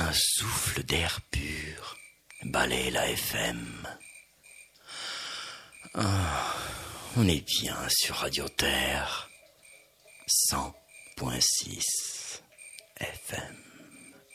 Un souffle d'air pur balaie la FM. On est bien sur Radio Terre 100.6 FM.